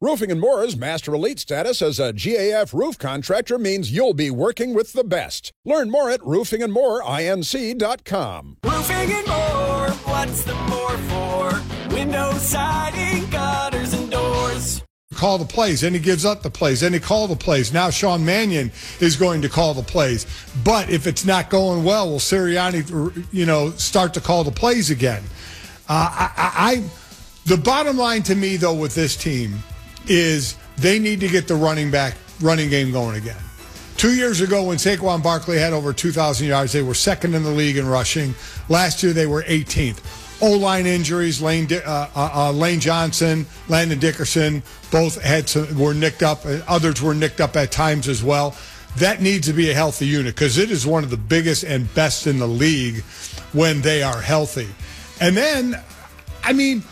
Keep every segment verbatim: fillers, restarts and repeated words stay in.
Roofing and More's Master Elite status as a G A F roof contractor means you'll be working with the best. Learn more at roofing and more inc dot com. Roofing and More, what's the more for? Windows, siding, gutters, and doors. Call the plays, and he gives up the plays, and he call the plays. Now Sean Mannion is going to call the plays. But if it's not going well, will Sirianni, you know, start to call the plays again? Uh, I, I, I, the bottom line to me, though, with this team is they need to get the running back running game going again. Two years ago, when Saquon Barkley had over two thousand yards, they were second in the league in rushing. Last year, they were eighteenth. O-line injuries, Lane, uh, uh, Lane Johnson, Landon Dickerson, both had some, were nicked up. Others were nicked up at times as well. That needs to be a healthy unit because it is one of the biggest and best in the league when they are healthy. And then, I mean,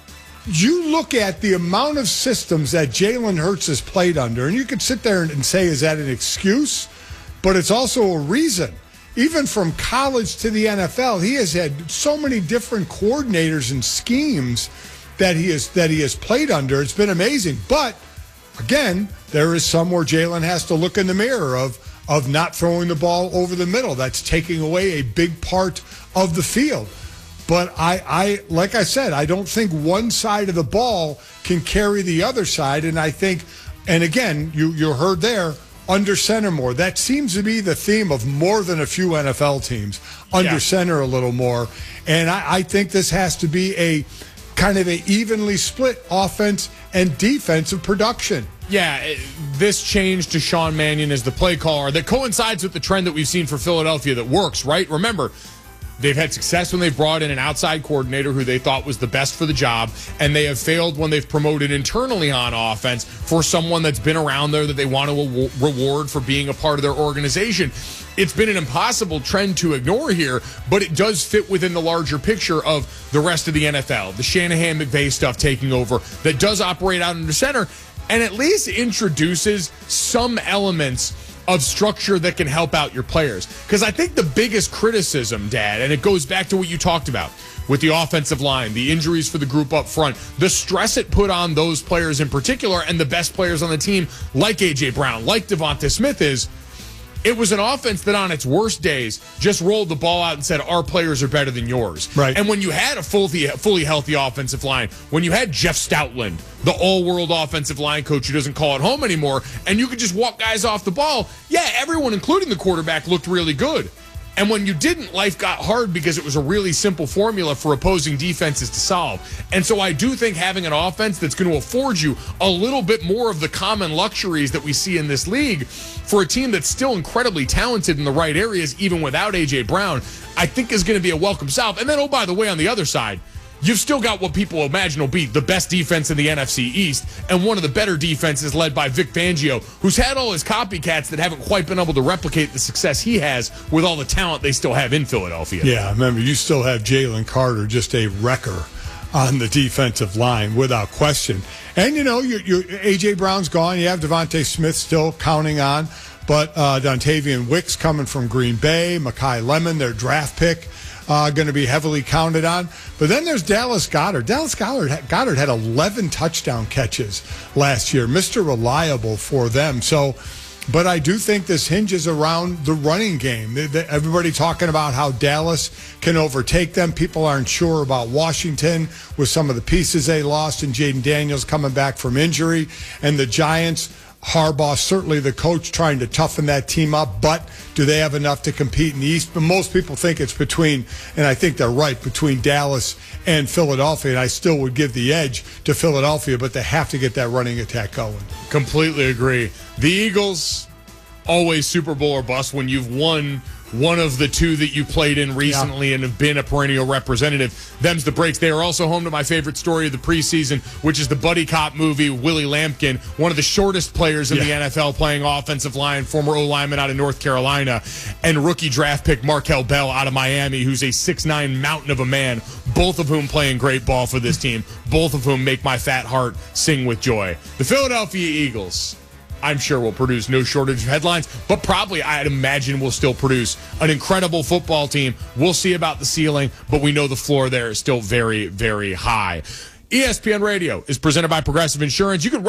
you look at the amount of systems that Jalen Hurts has played under, and you could sit there and say, is that an excuse? But it's also a reason. Even from college to the N F L, he has had so many different coordinators and schemes that he has that he has played under. It's been amazing. But again, there is some where Jalen has to look in the mirror of of not throwing the ball over the middle. That's taking away a big part of the field. But I, I, like I said, I don't think one side of the ball can carry the other side. And I think, and again, you, you heard there, under center more. That seems to be the theme of more than a few N F L teams. Under yeah. center a little more. And I, I think this has to be a kind of a evenly split offense and defensive production. Yeah, this change to Sean Mannion as the play caller that coincides with the trend that we've seen for Philadelphia that works, right? Remember, they've had success when they've brought in an outside coordinator who they thought was the best for the job, and they have failed when they've promoted internally on offense for someone that's been around there that they want to reward for being a part of their organization. It's been an impossible trend to ignore here, but it does fit within the larger picture of the rest of the N F L, the Shanahan-McVay stuff taking over that does operate out under center and at least introduces some elements of structure that can help out your players. Because I think the biggest criticism, Dad, and it goes back to what you talked about with the offensive line, the injuries for the group up front, the stress it put on those players in particular and the best players on the team like A J. Brown, like Devonta Smith is, it was an offense that on its worst days just rolled the ball out and said, our players are better than yours. Right. And when you had a fully, fully healthy offensive line, when you had Jeff Stoutland, the all-world offensive line coach who doesn't call it home anymore, and you could just walk guys off the ball, yeah, everyone, including the quarterback, looked really good. And when you didn't, life got hard because it was a really simple formula for opposing defenses to solve. And so I do think having an offense that's going to afford you a little bit more of the common luxuries that we see in this league for a team that's still incredibly talented in the right areas, even without A J. Brown, I think is going to be a welcome salve. And then, oh, by the way, on the other side, you've still got what people imagine will be the best defense in the N F C East and one of the better defenses led by Vic Fangio, who's had all his copycats that haven't quite been able to replicate the success he has with all the talent they still have in Philadelphia. Yeah, remember, you still have Jalen Carter, just a wrecker on the defensive line without question. And, you know, you, you, A J. Brown's gone. You have Devonta Smith still counting on. But uh, Dontavian Wicks coming from Green Bay, Mekhi Lemon, their draft pick, Uh, going to be heavily counted on. But then there's Dallas Goedert. Dallas Goedert, Goedert had eleven touchdown catches last year. Mister Reliable for them. So, but I do think this hinges around the running game. They, they, everybody talking about how Dallas can overtake them. People aren't sure about Washington with some of the pieces they lost and Jaden Daniels coming back from injury. And the Giants, Harbaugh, certainly the coach, trying to toughen that team up, but do they have enough to compete in the East? But most people think it's between, and I think they're right, between Dallas and Philadelphia, and I still would give the edge to Philadelphia, but they have to get that running attack going. Completely agree. The Eagles, always Super Bowl or bust when you've won one of the two that you played in recently yeah. and have been a perennial representative. Them's the breaks. They are also home to my favorite story of the preseason, which is the buddy cop movie, Willie Lampkin, one of the shortest players in yeah. the N F L playing offensive line, former O-lineman out of North Carolina, and rookie draft pick Markel Bell out of Miami, who's a six nine mountain of a man, both of whom playing great ball for this team, both of whom make my fat heart sing with joy. The Philadelphia Eagles, I'm sure will produce no shortage of headlines, but probably I'd imagine will still produce an incredible football team. We'll see about the ceiling, but we know the floor there is still very, very high. E S P N Radio is presented by Progressive Insurance. You can